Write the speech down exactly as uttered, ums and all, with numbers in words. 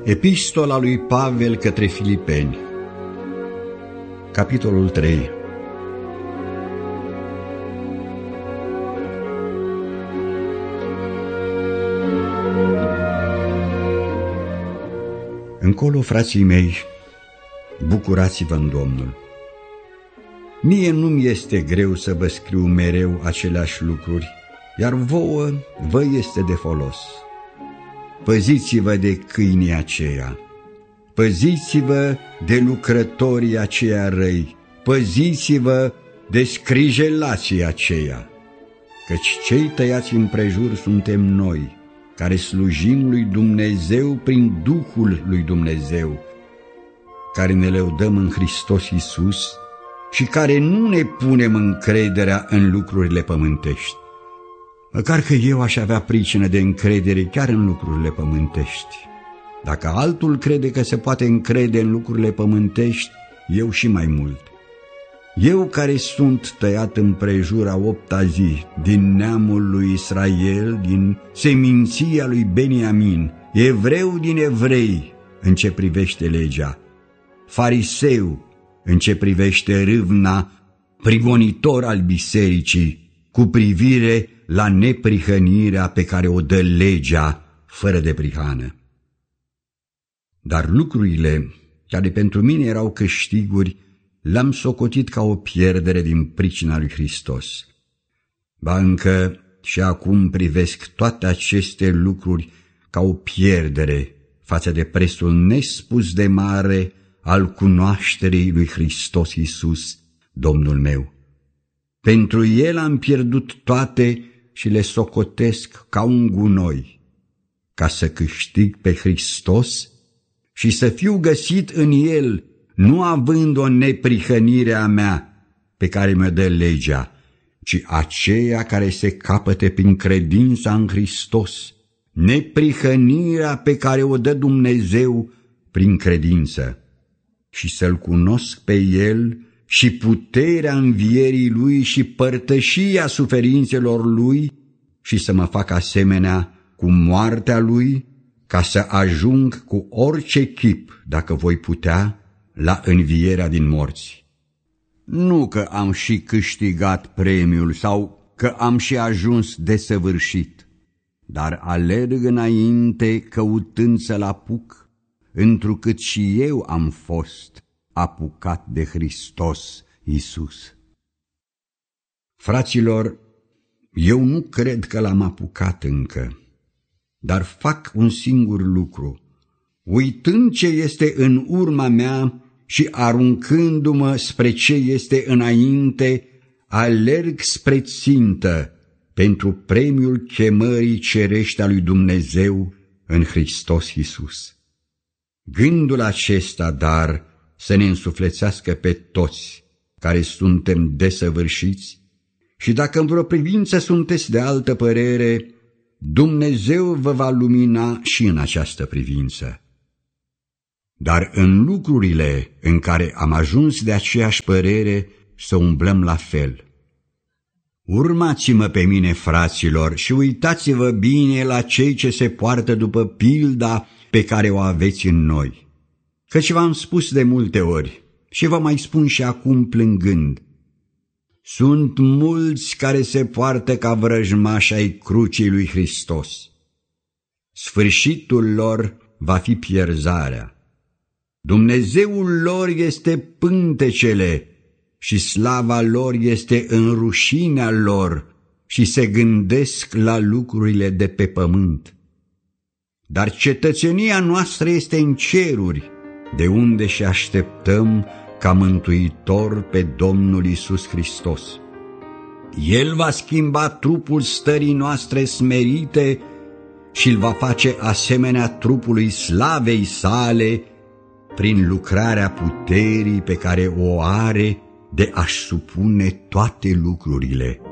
Epistola lui Pavel către Filipeni, capitolul trei. Încolo, frații mei, bucurați-vă în Domnul. Mie nu-mi este greu să vă scriu mereu aceleași lucruri, iar vouă vă este de folos. Păziți-vă de câinii aceia, păziți-vă de lucrătorii aceia răi, păziți-vă de scrijelații aceia, căci cei tăiați împrejur suntem noi, care slujim lui Dumnezeu prin Duhul lui Dumnezeu, care ne lăudăm în Hristos Iisus și care nu ne punem încrederea în lucrurile pământești. Măcar că eu aș avea pricină de încredere chiar în lucrurile pământești. Dacă altul crede că se poate încrede în lucrurile pământești, eu și mai mult. Eu care sunt tăiat împrejur a opta zi, din neamul lui Israel, din seminția lui Beniamin, evreu din evrei în ce privește legea, fariseu în ce privește râvna, prigonitor al bisericii, cu privire la neprihănirea pe care o dă legea fără de prihană. Dar lucrurile care pentru mine erau câștiguri, le-am socotit ca o pierdere din pricina lui Hristos. Ba încă și acum privesc toate aceste lucruri ca o pierdere față de prețul nespus de mare al cunoașterii lui Hristos Iisus, Domnul meu. Pentru El am pierdut toate și le socotesc ca un gunoi, ca să câștig pe Hristos și să fiu găsit în El, nu având o neprihănire a mea pe care mi-o dă legea, ci aceea care se capăte prin credința în Hristos, neprihănirea pe care o dă Dumnezeu prin credință, și să-L cunosc pe El și puterea învierii Lui și părtășia suferințelor Lui și să mă fac asemenea cu moartea Lui, ca să ajung cu orice chip, dacă voi putea, la învierea din morți. Nu că am și câștigat premiul sau că am și ajuns desăvârșit, dar alerg înainte căutând să-l apuc, întrucât și eu am fost apucat de Hristos Iisus. Fraților, eu nu cred că l-am apucat încă, dar fac un singur lucru, uitând ce este în urma mea și aruncându-mă spre ce este înainte, alerg spre țintă pentru premiul chemării cerești a lui Dumnezeu în Hristos Iisus. Gândul acesta, dar, să ne însuflețească pe toți care suntem desăvârșiți și dacă în vreo privință sunteți de altă părere, Dumnezeu vă va lumina și în această privință. Dar în lucrurile în care am ajuns de aceeași părere, să umblăm la fel. Urmați-mă pe mine, fraților, și uitați-vă bine la cei ce se poartă după pilda pe care o aveți în noi. Căci v-am spus de multe ori și vă mai spun și acum plângând, sunt mulți care se poartă ca vrăjmași ai crucii lui Hristos. Sfârșitul lor va fi pierzarea. Dumnezeul lor este pântecele și slava lor este în rușinea lor și se gândesc la lucrurile de pe pământ. Dar cetățenia noastră este în ceruri, de unde și așteptăm ca mântuitor pe Domnul Iisus Hristos. El va schimba trupul stării noastre smerite și îl va face asemenea trupului slavei sale prin lucrarea puterii pe care o are de a-și supune toate lucrurile.